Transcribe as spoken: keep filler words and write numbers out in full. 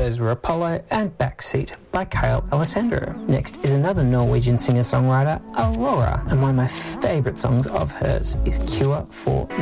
Those were Apollo and Backseat by Kyle Alessandro. Next is another Norwegian singer-songwriter, Aurora, and one of my favourite songs of hers is Cure for